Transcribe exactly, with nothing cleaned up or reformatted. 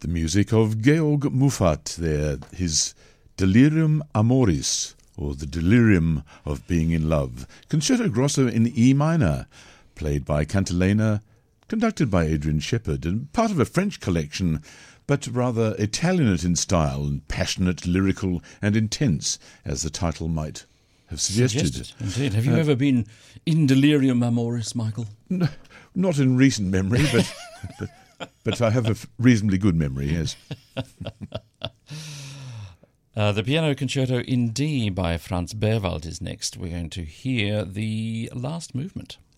The music of Georg Muffat there, his Delirium Amoris, or the Delirium of Being in Love. Concerto Grosso in E minor, played by Cantilena, conducted by Adrian Shepard, and part of a French collection, but rather Italianate in style, and passionate, lyrical, and intense, as the title might have suggested. suggested. Indeed. Have you uh, ever been in Delirium Amoris, Michael? N- not in recent memory, but... but But I have a reasonably good memory, yes. uh, the Piano Concerto in D by Franz Berwald is next. We're going to hear the last movement.